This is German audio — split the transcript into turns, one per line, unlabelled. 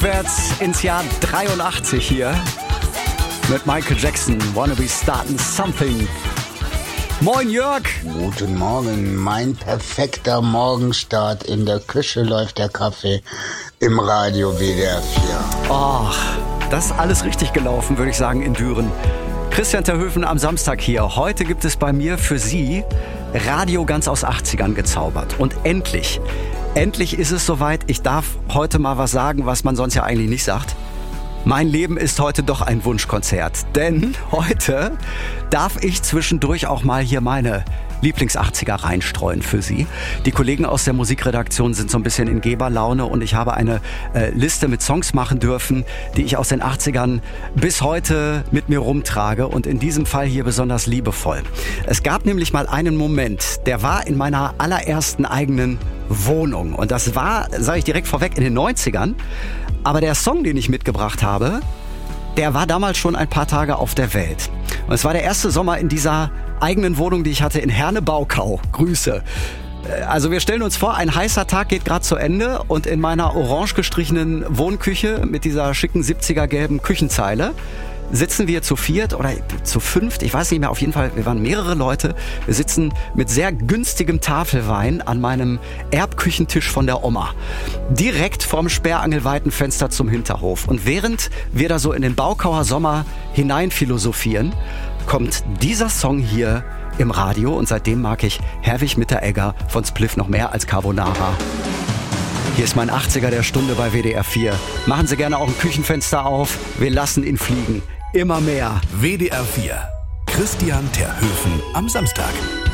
Wärts ins Jahr 83 hier mit Michael Jackson, Wanna Be Starting Something. Moin Jörg!
Guten Morgen, mein perfekter Morgenstart. In der Küche läuft der Kaffee, im Radio WDR 4.
Ach, das ist alles richtig gelaufen, würde ich sagen, in Düren. Christian Terhöfen am Samstag hier. Heute gibt es bei mir für Sie Radio ganz aus 80ern gezaubert. Und endlich ist es soweit. Ich darf heute mal was sagen, was man sonst ja eigentlich nicht sagt. Mein Leben ist heute doch ein Wunschkonzert. Denn heute darf ich zwischendurch auch mal hier meine Lieblings-80er reinstreuen für Sie. Die Kollegen aus der Musikredaktion sind so ein bisschen in Geberlaune und ich habe eine Liste mit Songs machen dürfen, die ich aus den 80ern bis heute mit mir rumtrage und in diesem Fall hier besonders liebevoll. Es gab nämlich mal einen Moment, der war in meiner allerersten eigenen Wohnung und das war, sage ich direkt vorweg, in den 90ern. Aber der Song, den ich mitgebracht habe, der war damals schon ein paar Tage auf der Welt. Und es war der erste Sommer in dieser eigenen Wohnung, die ich hatte in Herne-Baukau. Grüße. Also wir stellen uns vor, ein heißer Tag geht gerade zu Ende und in meiner orange gestrichenen Wohnküche mit dieser schicken 70er gelben Küchenzeile sitzen wir zu viert oder zu fünft, ich weiß nicht mehr, auf jeden Fall, wir waren mehrere Leute. Wir sitzen mit sehr günstigem Tafelwein an meinem Erbküchentisch von der Oma. Direkt vorm sperrangelweiten Fenster zum Hinterhof. Und während wir da so in den Baukauer Sommer hinein philosophieren, kommt dieser Song hier im Radio und seitdem mag ich Herwig Mitteregger von Spliff noch mehr als Carbonara. Hier ist mein 80er der Stunde bei WDR 4. Machen Sie gerne auch ein Küchenfenster auf. Wir lassen ihn fliegen. Immer mehr.
WDR 4. Christian Terhöfen am Samstag.